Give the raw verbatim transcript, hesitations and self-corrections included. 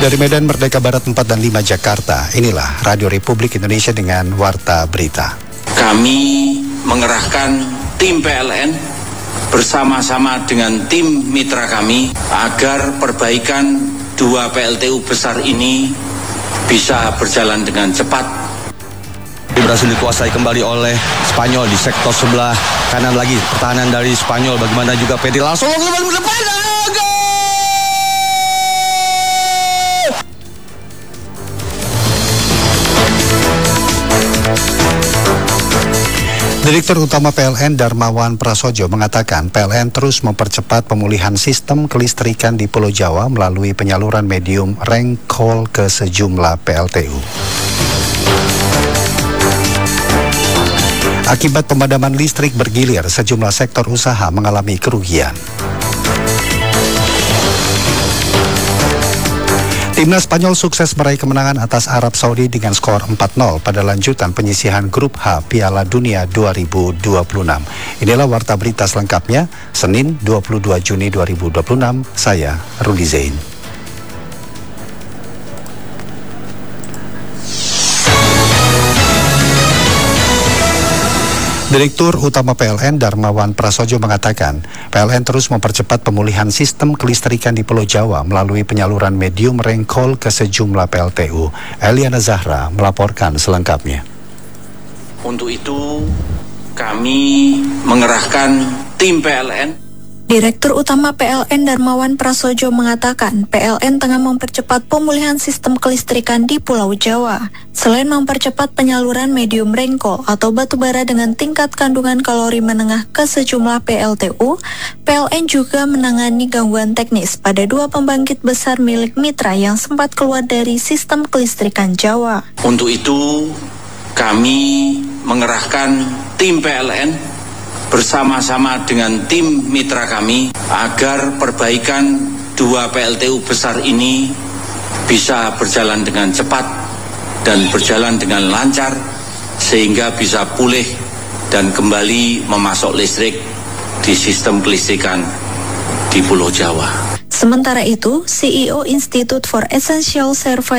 Dari Medan Merdeka Barat empat dan lima Jakarta, inilah Radio Republik Indonesia dengan Warta Berita. Kami mengerahkan tim P L N bersama-sama dengan tim mitra kami agar perbaikan dua P L T U besar ini bisa berjalan dengan cepat. Berhasil dikuasai kembali oleh Spanyol di sektor sebelah kanan lagi. Pertahanan dari Spanyol, bagaimana juga Pedri langsung ke depan. Direktur Utama P L N Darmawan Prasojo mengatakan P L N terus mempercepat pemulihan sistem kelistrikan di Pulau Jawa melalui penyaluran medium Raincoal ke sejumlah P L T U. Akibat pemadaman listrik bergilir, sejumlah sektor usaha mengalami kerugian. Timnas Spanyol sukses meraih kemenangan atas Arab Saudi dengan skor empat nol pada lanjutan penyisihan Grup H Piala Dunia dua ribu dua puluh enam. Inilah Warta Berita selengkapnya, Senin dua puluh dua Juni dua ribu dua puluh enam, saya Ruli Zain. Direktur Utama P L N Darmawan Prasojo mengatakan, P L N terus mempercepat pemulihan sistem kelistrikan di Pulau Jawa melalui penyaluran medium Raincoal ke sejumlah P L T U. Eliana Zahra melaporkan selengkapnya. Untuk itu, kami mengerahkan tim P L N. Direktur Utama P L N Darmawan Prasojo mengatakan P L N tengah mempercepat pemulihan sistem kelistrikan di Pulau Jawa. Selain mempercepat penyaluran medium Raincoal atau batubara dengan tingkat kandungan kalori menengah ke sejumlah P L T U, P L N juga menangani gangguan teknis pada dua pembangkit besar milik mitra yang sempat keluar dari sistem kelistrikan Jawa. Untuk itu, kami mengerahkan tim P L N bersama-sama dengan tim mitra kami agar perbaikan dua P L T U besar ini bisa berjalan dengan cepat dan berjalan dengan lancar sehingga bisa pulih dan kembali memasok listrik di sistem kelistrikan di Pulau Jawa. Sementara itu, C E O Institute for Essential Services